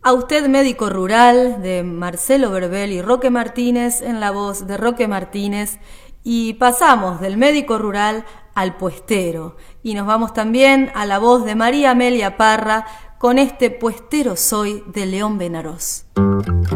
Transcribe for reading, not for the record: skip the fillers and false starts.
A usted médico rural de Marcelo Verbel y Roque Martínez en la voz de Roque Martínez, y pasamos del médico rural al puestero y nos vamos también a la voz de María Amelia Parra con este Puestero soy de León Benarós.